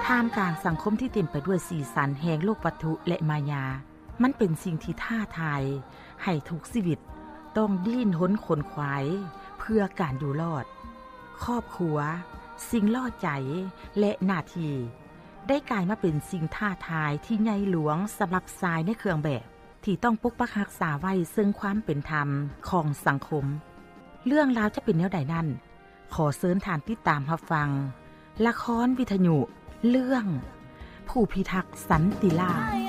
ท่ามกลางสังคมที่เต็มไปด้วยสีสันแห่งโลกวัตถุและมายามันเป็นสิ่งที่ท้าทายให้ทุกชีวิตต้องดิ้นรนขนขวายเพื่อการอยู่รอดครอบครัวสิ่งล่อใจและหน้าที่ได้กลายมาเป็นสิ่งท้าทายที่ใหญ่หลวงสำหรับชายในเครื่องแบบที่ต้องปกปักรักษาไว้ซึ่งความเป็นธรรมของสังคมเรื่องราวจะเป็นแนวใดนั้นขอเชิญท่านติดตามรับฟังละครวิทยุเรื่องผู้พิทักษ์สันติราษฎร์